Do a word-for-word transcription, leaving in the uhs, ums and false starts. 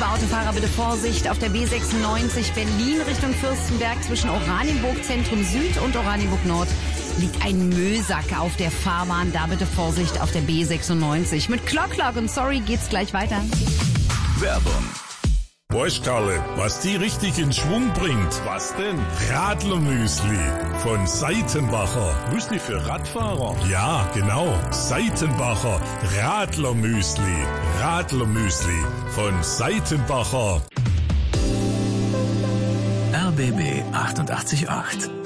liebe Autofahrer, bitte Vorsicht auf der B sechsundneunzig Berlin Richtung Fürstenberg zwischen Oranienburg Zentrum Süd und Oranienburg Nord liegt ein Müllsack auf der Fahrbahn. Da bitte Vorsicht auf der B sechsundneunzig. Mit Clock Clock und Sorry geht's gleich weiter. Werbung. Weißt, Karle, was die richtig in Schwung bringt? Was denn? Radlermüsli von Seitenbacher. Müsli für Radfahrer? Ja, genau. Seitenbacher Radlermüsli. Radlermüsli von Seitenbacher. R B B achtundachtzig Komma acht